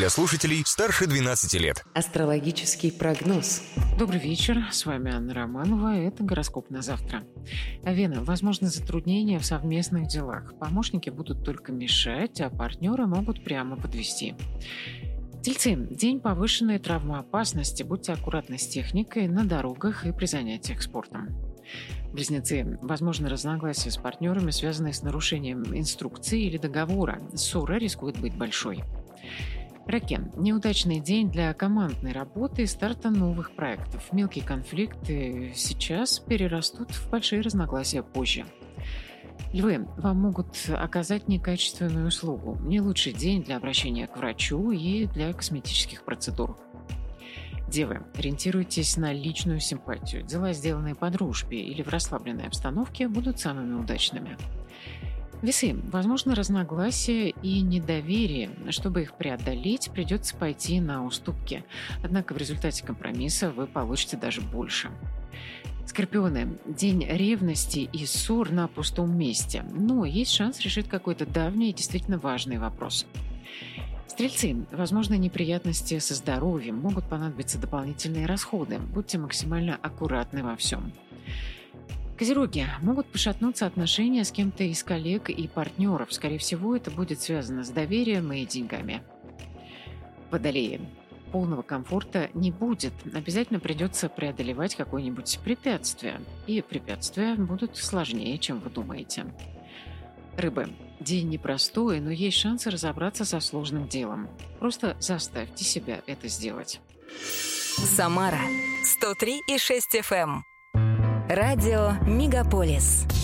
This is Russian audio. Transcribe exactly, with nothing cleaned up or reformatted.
для слушателей старше двенадцати лет. Астрологический прогноз. Добрый вечер, с вами Анна Романова, это гороскоп на завтра. Вена, возможны затруднения в совместных делах. Помощники будут только мешать, а партнеры могут прямо подвести. Тельцы, день повышенной травмоопасности, будьте аккуратны с техникой на дорогах и при занятиях спортом. Близнецы, возможно разногласия с партнерами, связанные с нарушением инструкции или договора. Ссора рискует быть большой. Раки, неудачный день для командной работы и старта новых проектов. Мелкие конфликты сейчас перерастут в большие разногласия позже. Львы, вам могут оказать некачественную услугу. Не лучший день для обращения к врачу и для косметических процедур. Девы, ориентируйтесь на личную симпатию. Дела, сделанные по дружбе или в расслабленной обстановке, будут самыми удачными. Весы, возможно разногласия и недоверие. Чтобы их преодолеть, придется пойти на уступки. Однако в результате компромисса вы получите даже больше. Скорпионы, день ревности и ссор на пустом месте. Но есть шанс решить какой-то давний и действительно важный вопрос. Стрельцы, возможны неприятности со здоровьем, могут понадобиться дополнительные расходы. Будьте максимально аккуратны во всем. Козероги, могут пошатнуться отношения с кем-то из коллег и партнеров. Скорее всего, это будет связано с доверием и деньгами. Водолеи, полного комфорта не будет. Обязательно придется преодолевать какое-нибудь препятствие. И препятствия будут сложнее, чем вы думаете. Рыбы, день непростой, но есть шансы разобраться со сложным делом. Просто заставьте себя это сделать. Самара сто три и шесть эф эм. Радио Мегаполис.